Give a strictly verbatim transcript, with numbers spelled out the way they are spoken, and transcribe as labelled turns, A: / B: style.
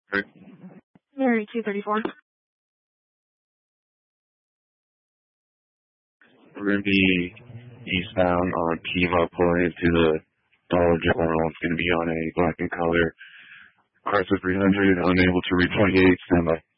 A: Right.
B: Mary two thirty-four.
A: We're going to be eastbound on Pima, pulling into the Dollar General. It's going to be on a black and color Chrysler three hundred, unable to reach twenty-eight. Stand by.